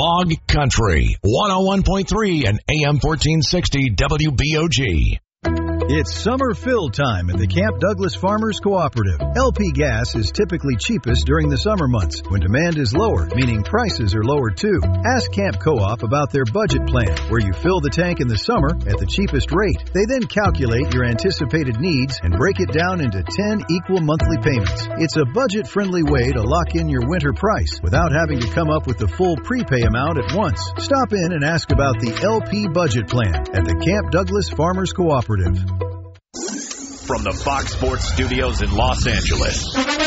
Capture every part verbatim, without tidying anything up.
Hog Country, one oh one point three and A M fourteen sixty W B O G. It's summer fill time at the Camp Douglas Farmers Cooperative. L P gas is typically cheapest during the summer months when demand is lower, meaning prices are lower too. Ask Camp Co-op about their budget plan, where you fill the tank in the summer at the cheapest rate. They then calculate your anticipated needs and break it down into ten equal monthly payments. It's a budget-friendly way to lock in your winter price without having to come up with the full prepay amount at once. Stop in and ask about the L P budget plan at the Camp Douglas Farmers Cooperative. From the Fox Sports Studios in Los Angeles,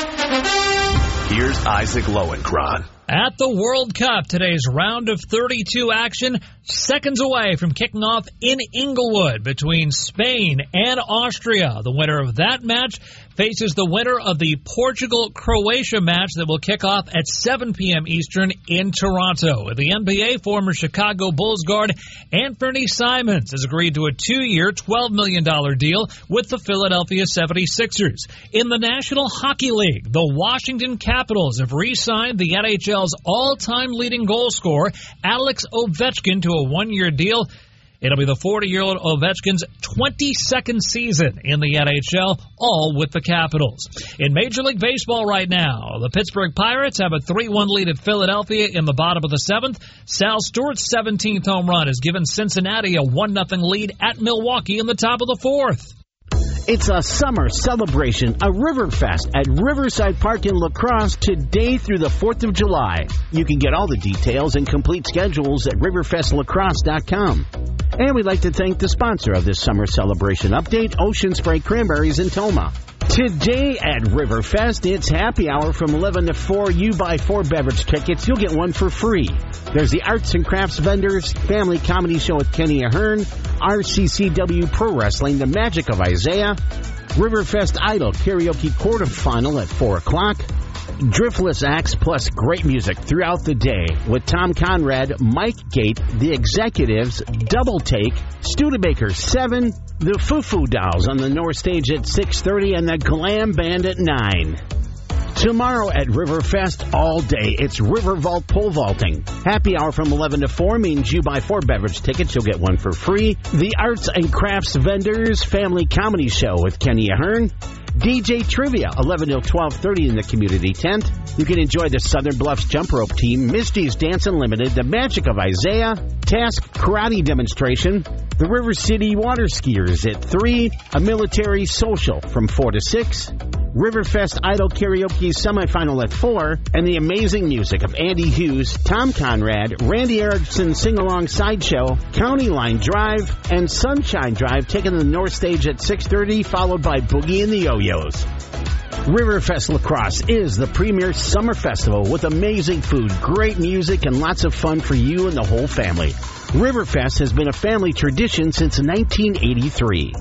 here's Isaac Lowenkron. At the World Cup, today's round of thirty-two action, seconds away from kicking off in Inglewood between Spain and Austria. The winner of that match faces the winner of the Portugal-Croatia match that will kick off at seven p.m. Eastern in Toronto. The N B A former Chicago Bulls guard Anthony Simons has agreed to a two-year, twelve million dollars deal with the Philadelphia seventy-sixers. In the National Hockey League, the Washington Capitals have re-signed the N H L's all-time leading goal scorer, Alex Ovechkin, to a one-year deal. It'll be the forty-year-old Ovechkin's twenty-second season in the N H L, all with the Capitals. In Major League Baseball right now, the Pittsburgh Pirates have a three one lead at Philadelphia in the bottom of the seventh. Sal Stewart's seventeenth home run has given Cincinnati a one nothing lead at Milwaukee in the top of the fourth. It's a summer celebration, a Riverfest at Riverside Park in La Crosse today through the fourth of July. You can get all the details and complete schedules at riverfest lacrosse dot com. And we'd like to thank the sponsor of this summer celebration update, Ocean Spray Cranberries in Toma. Today at Riverfest, it's happy hour from eleven to four. You buy four beverage tickets, you'll get one for free. There's the Arts and Crafts Vendors, Family Comedy Show with Kenny Ahern, R C C W Pro Wrestling, The Magic of Isaiah, Riverfest Idol Karaoke Quarterfinal at four o'clock, Driftless acts plus great music throughout the day with Tom Conrad, Mike Gate, The Executives, Double Take, Studebaker seven, the Foo Foo Dolls on the North Stage at six thirty, and the Glam Band at nine. Tomorrow at Riverfest all day, it's River Vault Pole Vaulting. Happy hour from eleven to four means you buy four beverage tickets, you'll get one for free. The Arts and Crafts Vendors Family Comedy Show with Kenny Ahern. D J Trivia, eleven till twelve thirty in the community tent. You can enjoy the Southern Bluffs Jump Rope Team, Misty's Dance Unlimited, The Magic of Isaiah, Task Karate Demonstration, the River City Water Skiers at three, a military social from four to six, Riverfest Idol Karaoke Semifinal at four, and the amazing music of Andy Hughes, Tom Conrad, Randy Erickson Sing-Along Sideshow, County Line Drive, and Sunshine Drive taking the North Stage at six thirty, followed by Boogie and the Yo-Yos. Riverfest La Crosse is the premier summer festival with amazing food, great music, and lots of fun for you and the whole family. Riverfest has been a family tradition since nineteen eighty-three.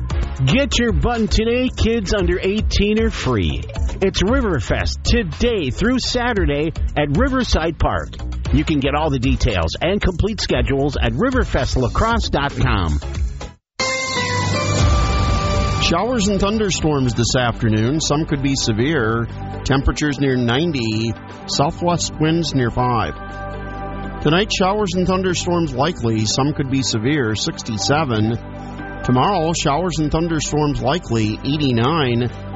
Get your button today. Kids under eighteen are free. It's Riverfest today through Saturday at Riverside Park. You can get all the details and complete schedules at riverfest lacrosse dot com. Showers and thunderstorms this afternoon. Some could be severe. Temperatures near ninety. Southwest winds near five. Tonight, showers and thunderstorms likely. Some could be severe. sixty-seven. Tomorrow, showers and thunderstorms likely. eighty-nine.